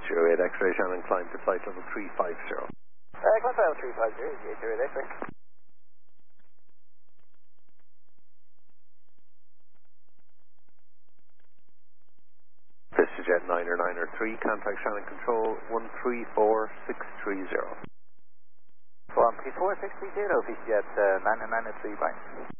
808 X-ray, Shannon, climb to flight level 350. Climb to level 350, 808 X-ray. VistaJet 993, contact Shannon Control 134630. 134630, VistaJet 993, bye.